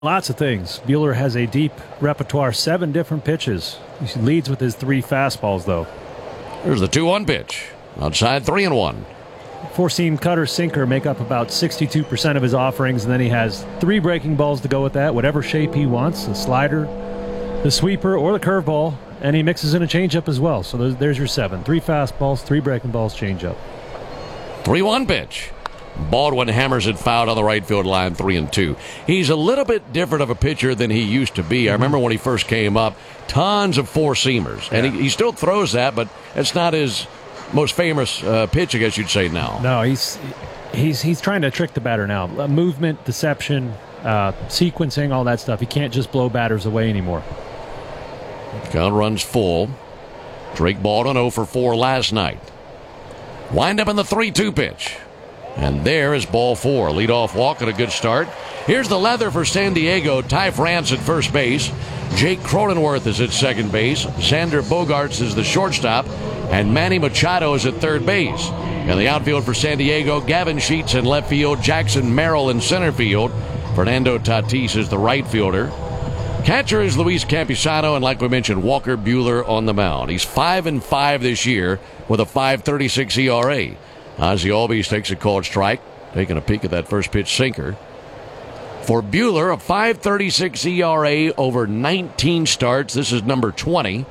Lots of things. Buehler has a deep repertoire, 7 different pitches. He leads with his 3 fastballs, though. Here's the 2-1 pitch. Outside 3-1. Four-seam cutter sinker make up about 62% of his offerings, and then he has 3 breaking balls to go with that, whatever shape he wants, the slider, the sweeper, or the curveball, and he mixes in a changeup as well. So there's your 7. 3 fastballs, 3 breaking balls, changeup. 3-1 pitch. Baldwin hammers it foul on the right field line, 3-2. He's a little bit different of a pitcher than he used to be. I remember when he first came up, tons of four-seamers. And he still throws that, but it's not his most famous pitch, I guess you'd say now. No, he's trying to trick the batter now. Movement, deception, sequencing, all that stuff. He can't just blow batters away anymore. Count runs full. Drake Baldwin 0 for 4 last night. Wind up in the 3-2 pitch. And there is ball 4. Leadoff walk and a good start. Here's the leather for San Diego. Ty France at first base. Jake Cronenworth is at second base. Xander Bogaerts is the shortstop. And Manny Machado is at third base. And the outfield for San Diego, Gavin Sheets in left field. Jackson Merrill in center field. Fernando Tatis is the right fielder. Catcher is Luis Campusano, and like we mentioned, Walker Buehler on the mound. He's 5-5 this year with a 5.36 ERA. Ozzie Albies takes a called strike, taking a peek at that first pitch sinker. For Buehler, a 5.36 ERA over 19 starts. This is number 20.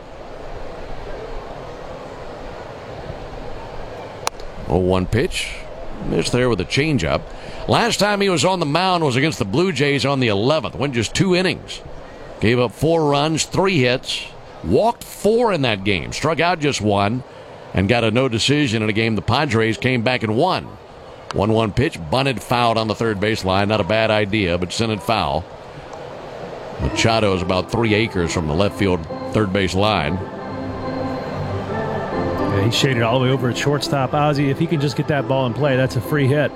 Oh, 1 pitch. Missed there with a changeup. Last time he was on the mound was against the Blue Jays on the 11th. Went just 2 innings. Gave up 4 runs, 3 hits. Walked 4 in that game. Struck out just 1. And got a no decision in a game the Padres came back and won. 1-1 pitch, bunted, fouled on the third baseline. Not a bad idea, but sent it foul. Machado is about 3 acres from the left field third base line. Yeah, he shaded all the way over at shortstop. Ozzie, if he can just get that ball in play, that's a free hit.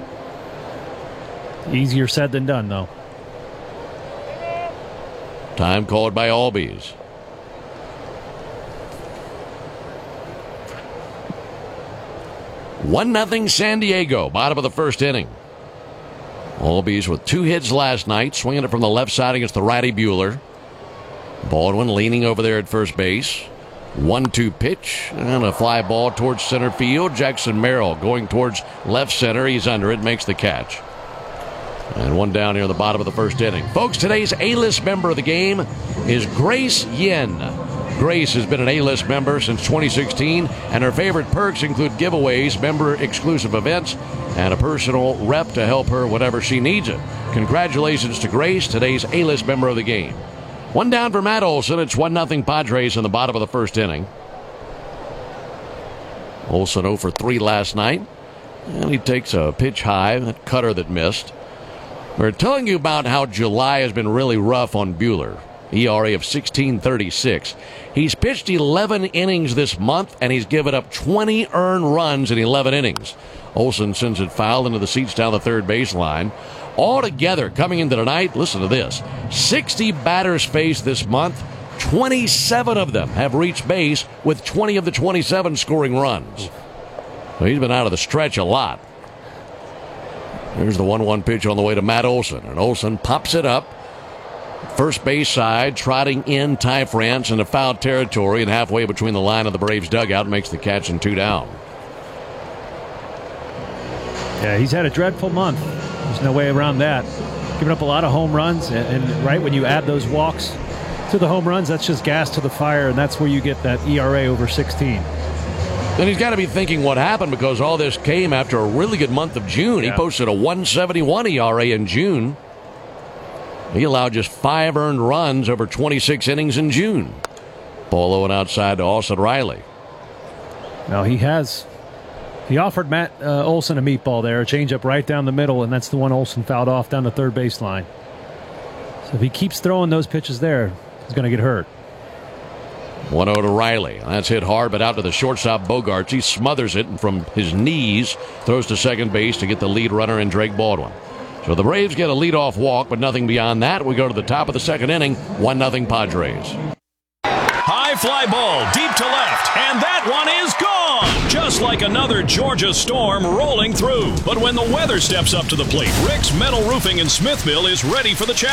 Easier said than done, though. Time called by Albies. 1-0 San Diego, bottom of the first inning. Albies with 2 hits last night, swinging it from the left side against the righty Buehler. Baldwin leaning over there at first base. 1-2 pitch and a fly ball towards center field. Jackson Merrill going towards left center. He's under it, makes the catch. And 1 down here in the bottom of the first inning. Folks, today's A-list member of the game is Grace Yin. Grace has been an A-list member since 2016, and her favorite perks include giveaways, member-exclusive events, and a personal rep to help her whenever she needs it. Congratulations to Grace, today's A-list member of the game. 1 down for Matt Olson. It's 1-0 Padres in the bottom of the first inning. Olson 0 for 3 last night, and he takes a pitch high, that cutter that missed. We're telling you about how July has been really rough on Buehler. ERA of 16.36. He's pitched 11 innings this month, and he's given up 20 earned runs in 11 innings. Olson sends it foul into the seats down the third baseline. Altogether, coming into tonight, listen to this, 60 batters faced this month. 27 of them have reached base, with 20 of the 27 scoring runs. So he's been out of the stretch a lot. There's the 1-1 pitch on the way to Matt Olson, and Olson pops it up. First base side, trotting in Ty France into foul territory, and halfway between the line of the Braves dugout, makes the catch and 2 down. Yeah, he's had a dreadful month. There's no way around that. Giving up a lot of home runs, and right when you add those walks to the home runs, that's just gas to the fire, and that's where you get that ERA over 16. Then he's got to be thinking what happened, because all this came after a really good month of June. Yeah. He posted a 1.71 ERA in June. He allowed just 5 earned runs over 26 innings in June. Ball low and outside to Austin Riley. Now he offered Matt Olson a meatball there, a changeup right down the middle, and that's the one Olson fouled off down the third baseline. So if he keeps throwing those pitches there, he's going to get hurt. 1-0 to Riley. That's hit hard, but out to the shortstop Bogaerts. He smothers it, and from his knees throws to second base to get the lead runner in Drake Baldwin. So the Braves get a leadoff walk, but nothing beyond that. We go to the top of the second inning, 1-0 Padres. High fly ball deep to left, and that one is gone. just like another Georgia storm rolling through. But when the weather steps up to the plate, Rick's Metal Roofing in Smithville is ready for the challenge.